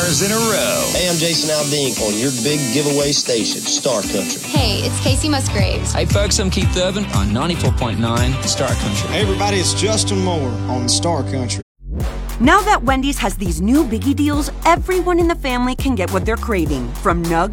stars in a row. Hey, I'm Jason Aldean on your big giveaway station, Star Country. Hey, it's Casey Musgraves. Hey, folks, I'm Keith Urban on 94.9 Star Country. Hey, everybody, it's Justin Moore on Star Country. Now that Wendy's has these new biggie deals, everyone in the family can get what they're craving. From nugs